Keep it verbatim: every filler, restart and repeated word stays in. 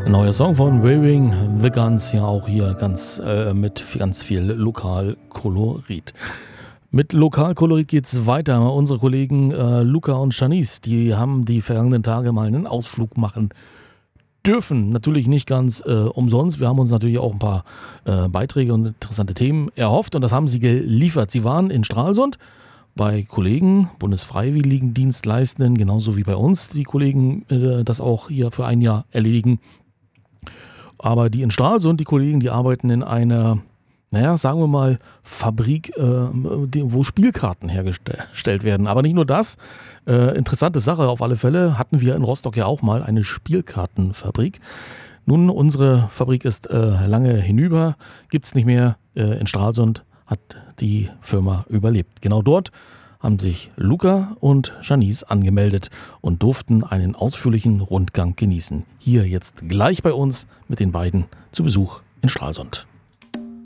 Neuer Song von Waving the Guns, ja auch hier ganz äh, mit ganz viel Lokalkolorit. Mit Lokalkolorit geht's weiter. Unsere Kollegen äh, Luca und Shanice, die haben die vergangenen Tage mal einen Ausflug machen dürfen. Natürlich nicht ganz äh, umsonst. Wir haben uns natürlich auch ein paar äh, Beiträge und interessante Themen erhofft und das haben sie geliefert. Sie waren in Stralsund bei Kollegen, Bundesfreiwilligendienstleistenden, genauso wie bei uns die Kollegen äh, das auch hier für ein Jahr erledigen. Aber die in Stralsund, die Kollegen, die arbeiten in einer, naja, sagen wir mal, Fabrik, äh, die, wo Spielkarten hergestellt werden. Aber nicht nur das, äh, interessante Sache auf alle Fälle, hatten wir in Rostock ja auch mal eine Spielkartenfabrik. Nun, unsere Fabrik ist äh, lange hinüber, gibt es nicht mehr. Äh, in Stralsund hat die Firma überlebt. Genau dort haben sich Luca und Shanice angemeldet und durften einen ausführlichen Rundgang genießen. Hier jetzt gleich bei uns mit den beiden zu Besuch in Stralsund.